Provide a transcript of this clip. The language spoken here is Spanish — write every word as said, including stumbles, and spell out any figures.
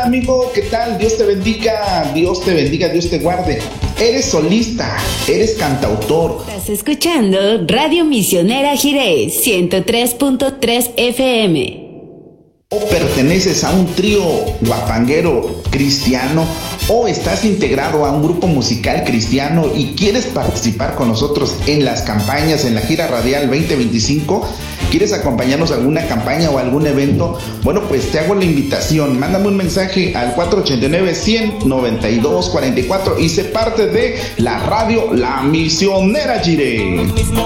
amigo? ¿Qué tal? Dios te bendiga, Dios te bendiga, Dios te guarde. Eres solista, eres cantautor. Estás escuchando Radio Misionera Jiré, ciento tres punto tres F M. O perteneces a un trío guapanguero cristiano, o estás integrado a un grupo musical cristiano y quieres participar con nosotros en las campañas, en la gira radial veinte veinticinco. ¿Quieres acompañarnos a alguna campaña o algún evento? Bueno, pues te hago la invitación. Mándame un mensaje al cuatro ocho nueve, cien, noventa y dos cuarenta y cuatro y sé parte de la radio La Misionera Jiré.